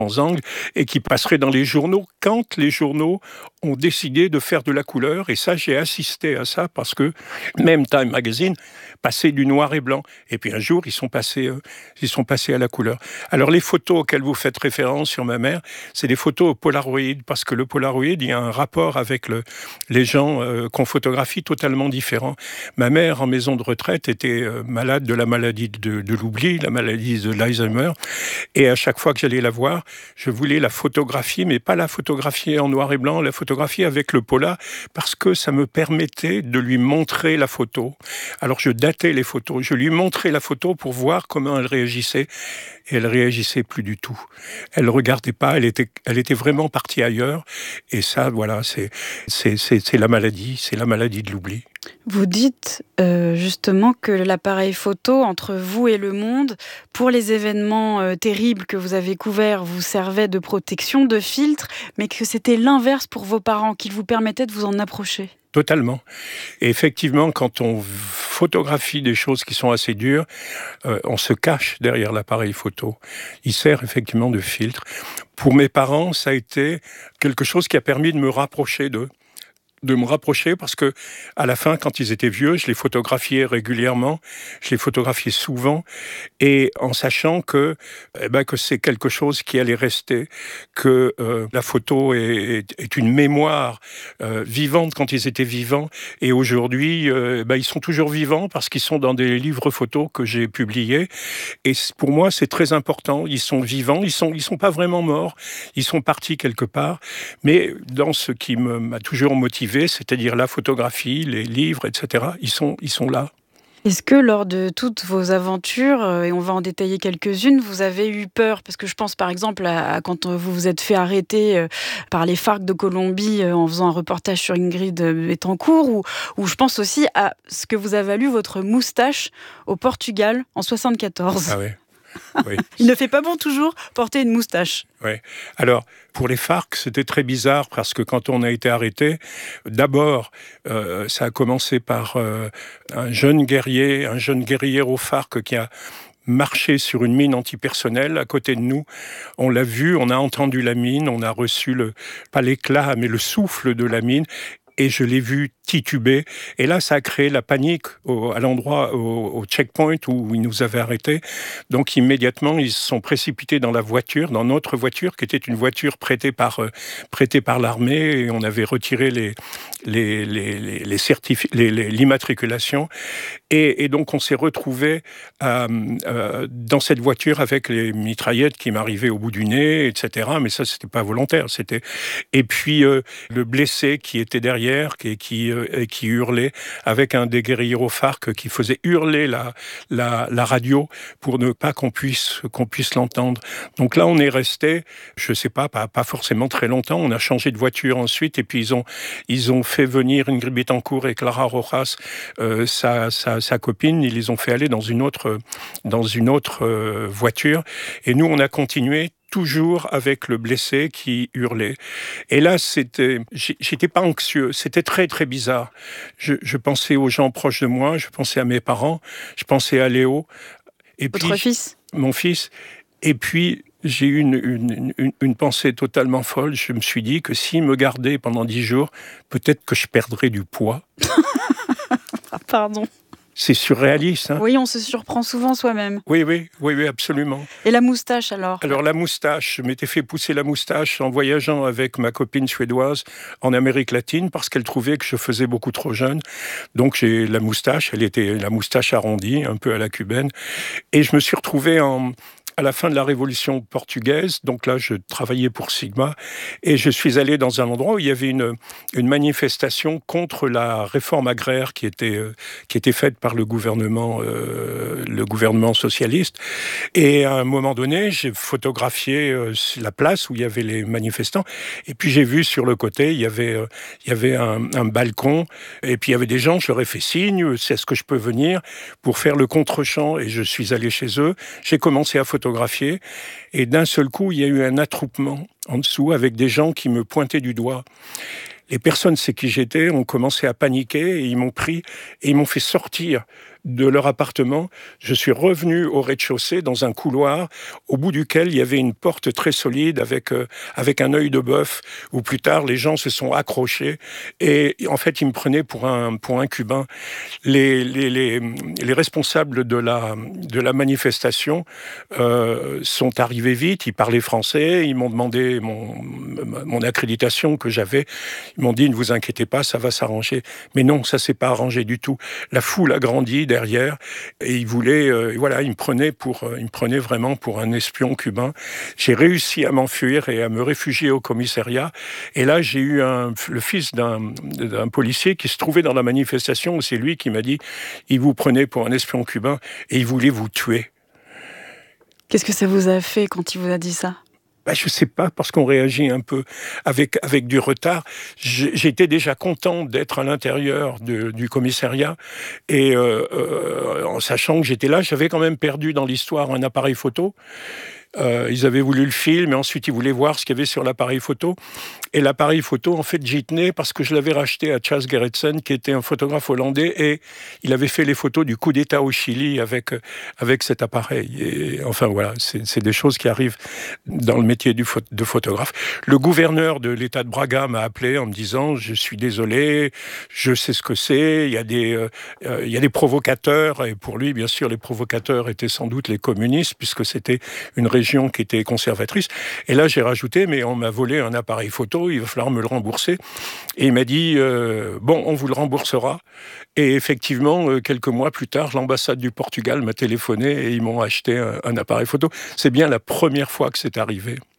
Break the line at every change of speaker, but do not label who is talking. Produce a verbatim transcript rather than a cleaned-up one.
angles et qui passerait dans les journaux quand les journaux ont décidé de faire de la couleur. Et ça, j'ai assisté à ça parce que même Time Magazine passait du noir et blanc. Et puis un jour, ils sont passés, euh, ils sont passés à la couleur. Alors les photos auxquelles vous faites référence sur ma mère, c'est des photos au Polaroid parce que le Polaroid, il y a un rapport avec le, les gens euh, qu'on photographie totalement différent. Ma mère, en maison de retraite, était euh, malade de la maladie de, de l'oubli, la maladie de l'Alzheimer. Et à chaque fois que j'allais la voir, je voulais la photographier, mais pas la photographier en noir et blanc, la photographier avec le Pola, parce que ça me permettait de lui montrer la photo. Alors je datais les photos, je lui montrais la photo pour voir comment elle réagissait. Et elle réagissait plus du tout. Elle regardait pas, elle était, elle était vraiment partie ailleurs. Et ça, voilà, c'est, c'est, c'est, c'est la maladie, c'est la maladie de l'oubli.
Vous dites euh, justement que l'appareil photo, entre vous et le monde, pour les événements euh, terribles que vous avez couverts, vous servait de protection, de filtre, mais que c'était l'inverse pour vos parents, qu'il vous permettait de vous en approcher.
Totalement. Et effectivement, quand on photographie des choses qui sont assez dures, euh, on se cache derrière l'appareil photo. Il sert effectivement de filtre. Pour mes parents, ça a été quelque chose qui a permis de me rapprocher d'eux. de me rapprocher parce que à la fin, quand ils étaient vieux, je les photographiais régulièrement, je les photographiais souvent, et en sachant que, eh ben, que c'est quelque chose qui allait rester, que euh, la photo est, est, est une mémoire euh, vivante quand ils étaient vivants, et aujourd'hui, euh, ben, ils sont toujours vivants parce qu'ils sont dans des livres photos que j'ai publiés, et pour moi, c'est très important. Ils sont vivants, ils sont, ils sont pas vraiment morts, ils sont partis quelque part, mais dans ce qui me, m'a toujours motivé, c'est-à-dire la photographie, les livres, et cetera. Ils sont, ils sont là.
Est-ce que lors de toutes vos aventures, et on va en détailler quelques-unes, vous avez eu peur? Parce que je pense par exemple à, à quand vous vous êtes fait arrêter par les FARC de Colombie en faisant un reportage sur Ingrid Betancourt, ou, ou je pense aussi à ce que vous a valu votre moustache au Portugal en soixante-quatorze.
Ah oui. Oui.
Il ne fait pas bon toujours porter une moustache.
Oui. Alors, pour les FARC, c'était très bizarre parce que quand on a été arrêté, d'abord, euh, ça a commencé par euh, un jeune guerrier, un jeune guerrier aux FARC qui a marché sur une mine antipersonnelle à côté de nous. On l'a vu, on a entendu la mine, on a reçu le, pas l'éclat, mais le souffle de la mine. Et je l'ai vu tituber. Et là, ça a créé la panique au, à l'endroit, au, au checkpoint où ils nous avaient arrêtés. Donc, immédiatement, ils se sont précipités dans la voiture, dans notre voiture, qui était une voiture prêtée par, euh, prêtée par l'armée. Et on avait retiré les, les, les, les, les certifi- les, les, l'immatriculation. Et, et donc, on s'est retrouvés euh, euh, dans cette voiture avec les mitraillettes qui m'arrivaient au bout du nez, et cetera. Mais ça, c'était pas volontaire. C'était... Et puis, euh, le blessé qui était derrière, qui, qui, euh, qui hurlait, avec un des guerriers FARC qui faisait hurler la, la, la radio pour ne pas qu'on puisse, qu'on puisse l'entendre. Donc là, on est resté, je sais pas, pas, pas forcément très longtemps. On a changé de voiture ensuite, et puis ils ont, ils ont fait venir Ingrid Betancourt et Clara Rojas, euh, sa, sa, sa copine. Ils les ont fait aller dans une autre, dans une autre euh, voiture. Et nous, on a continué toujours avec le blessé qui hurlait. Et là, c'était, j'étais pas anxieux, c'était très très bizarre. Je, je pensais aux gens proches de moi, je pensais à mes parents, je pensais à Léo.
Et Votre puis, fils
Mon fils. Et puis, j'ai eu une, une, une, une pensée totalement folle. Je me suis dit que s'il me gardait pendant dix jours, peut-être que je perdrais du poids.
Pardon.
C'est surréaliste, hein?
Oui, on se surprend souvent soi-même.
Oui, oui, oui, oui, absolument.
Et la moustache, alors?
Alors, la moustache, je m'étais fait pousser la moustache en voyageant avec ma copine suédoise en Amérique latine parce qu'elle trouvait que je faisais beaucoup trop jeune. Donc, j'ai la moustache, elle était la moustache arrondie, un peu à la cubaine. Et je me suis retrouvé en... à la fin de la Révolution portugaise, donc là, je travaillais pour Sigma, et je suis allé dans un endroit où il y avait une, une manifestation contre la réforme agraire qui était, euh, qui était faite par le gouvernement, euh, le gouvernement socialiste. Et à un moment donné, j'ai photographié euh, la place où il y avait les manifestants, et puis j'ai vu sur le côté, il y avait, euh, il y avait un, un balcon, et puis il y avait des gens, je leur ai fait signe, c'est est-ce que je peux venir pour faire le contre-champ, et je suis allé chez eux, j'ai commencé à photographier photographié, et d'un seul coup, il y a eu un attroupement en dessous avec des gens qui me pointaient du doigt. Les personnes, c'est qui j'étais, ont commencé à paniquer et ils m'ont pris et ils m'ont fait sortir de leur appartement. Je suis revenu au rez-de-chaussée dans un couloir au bout duquel il y avait une porte très solide avec, euh, avec un œil de bœuf, où plus tard les gens se sont accrochés et en fait ils me prenaient pour un, pour un Cubain. Les, les, les, les responsables de la, de la manifestation euh, sont arrivés vite, ils parlaient français, ils m'ont demandé mon, mon accréditation que j'avais, ils m'ont dit ne vous inquiétez pas, ça va s'arranger. Mais non, ça s'est pas arrangé du tout. La foule a grandi derrière et ils voulaient, euh, voilà, ils me prenaient pour, euh, ils me prenaient vraiment pour un espion cubain. J'ai réussi à m'enfuir et à me réfugier au commissariat. Et là, j'ai eu un, le fils d'un, d'un policier qui se trouvait dans la manifestation. C'est lui qui m'a dit, il vous prenait pour un espion cubain et il voulait vous tuer.
Qu'est-ce que ça vous a fait quand il vous a dit ça ?
Ben, je ne sais pas, parce qu'on réagit un peu avec, avec du retard. J'étais déjà content d'être à l'intérieur de, du commissariat et euh, euh, en sachant que j'étais là, j'avais quand même perdu dans l'histoire un appareil photo. Euh, ils avaient voulu le film, et ensuite ils voulaient voir ce qu'il y avait sur l'appareil photo. Et l'appareil photo, en fait, j'y tenais parce que je l'avais racheté à Chas Gerritsen, qui était un photographe hollandais, et il avait fait les photos du coup d'État au Chili avec, avec cet appareil. Et, enfin voilà, c'est, c'est des choses qui arrivent dans le métier du pho- de photographe. Le gouverneur de l'État de Braga m'a appelé en me disant « Je suis désolé, je sais ce que c'est, il y a des, euh, euh, il y a des provocateurs. » Et pour lui, bien sûr, les provocateurs étaient sans doute les communistes, puisque c'était une région qui était conservatrice. Et là, j'ai rajouté, mais on m'a volé un appareil photo, il va falloir me le rembourser. Et il m'a dit, euh, bon, on vous le remboursera. Et effectivement, euh, quelques mois plus tard, l'ambassade du Portugal m'a téléphoné et ils m'ont acheté un, un appareil photo. C'est bien la première fois que c'est arrivé.